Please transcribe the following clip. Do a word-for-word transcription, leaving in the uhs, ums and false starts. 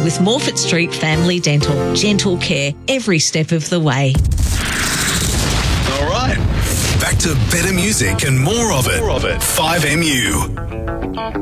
with Morfett Street Family Dental. Gentle care every step of the way. All right. Back to better music and more of it. More of it. five M U.